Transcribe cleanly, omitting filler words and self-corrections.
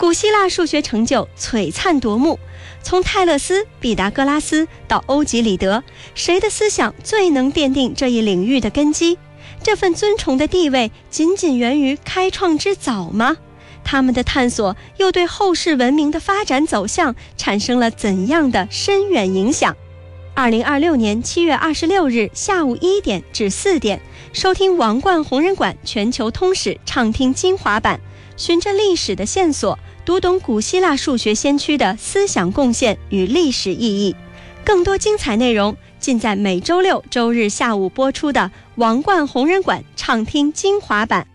古希腊数学成就璀璨夺目，从泰勒斯、毕达哥拉斯到欧几里得，谁的思想最能奠定这一领域的根基？这份尊崇的地位仅仅源于开创之早吗？他们的探索又对后世文明的发展走向产生了怎样的深远影响？2026年7月26日下午1点至4点，收听王冠弘仁馆全球通史畅听精华版，循着历史的线索，读懂古希腊数学先驱的思想贡献与历史意义。更多精彩内容尽在每周六、周日下午播出的王冠弘仁馆畅听精华版。